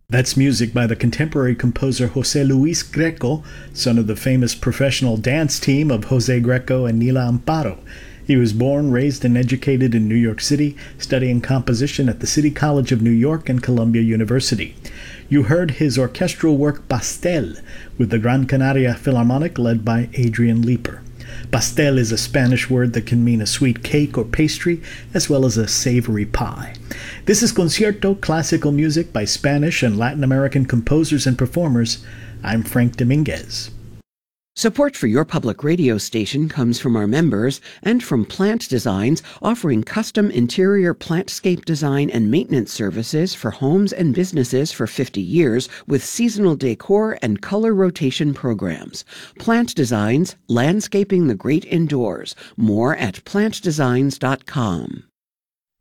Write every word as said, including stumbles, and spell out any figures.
That's music by the contemporary composer José Luis Greco, son of the famous professional dance team of José Greco and Nila Amparo. He was born, raised, and educated in New York City, studying composition at the City College of New York and Columbia University. You heard his orchestral work Pastel with the Gran Canaria Philharmonic led by Adrian Leeper. Pastel is a Spanish word that can mean a sweet cake or pastry, as well as a savory pie. This is Concierto, classical music by Spanish and Latin American composers and performers. I'm Frank Dominguez. Support for your public radio station comes from our members and from Plant Designs, offering custom interior plantscape design and maintenance services for homes and businesses for fifty years with seasonal decor and color rotation programs. Plant Designs, landscaping the great indoors. More at plant designs dot com.